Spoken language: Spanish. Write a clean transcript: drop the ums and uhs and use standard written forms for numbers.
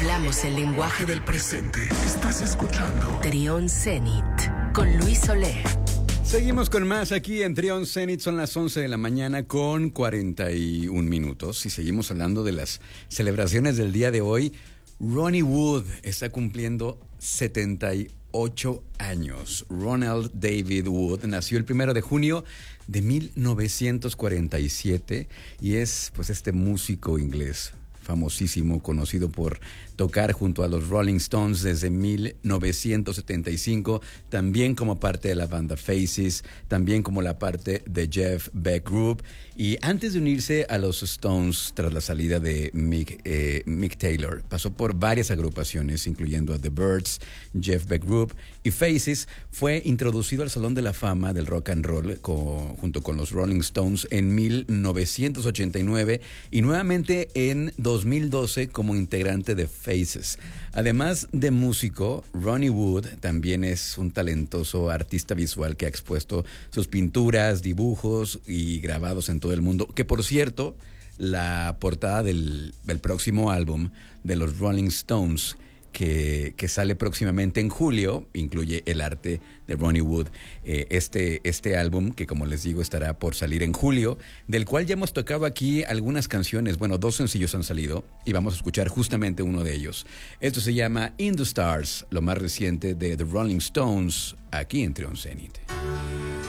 Hablamos el lenguaje del presente. Estás escuchando Trión Zenit con Luis Solé. Seguimos con más aquí en Trión Zenit. Son las 11 de la mañana con 41 minutos y seguimos hablando de las celebraciones del día de hoy. Ronnie Wood está cumpliendo 78 años. Ronald David Wood nació el 1 de junio de 1947 y es pues este músico inglés famosísimo, conocido por tocar junto a los Rolling Stones desde 1975, también como parte de la banda Faces, también como la parte de Jeff Beck Group, y antes de unirse a los Stones tras la salida de Mick Taylor, pasó por varias agrupaciones, incluyendo a The Byrds, Jeff Beck Group y Faces. Fue introducido al Salón de la Fama del Rock and Roll junto con los Rolling Stones en 1989 y nuevamente en 2012 como integrante de Faces. Además de músico, Ronnie Wood también es un talentoso artista visual que ha expuesto sus pinturas, dibujos y grabados en todo el mundo. Que por cierto, la portada del próximo álbum de los Rolling Stones, que sale próximamente en julio, incluye el arte de Ronnie Wood. Este álbum, que como les digo estará por salir en julio, del cual ya hemos tocado aquí algunas canciones. Bueno, 2 sencillos han salido y vamos a escuchar justamente uno de ellos. Esto se llama In the Stars, lo más reciente de The Rolling Stones, aquí en Trión Zenit.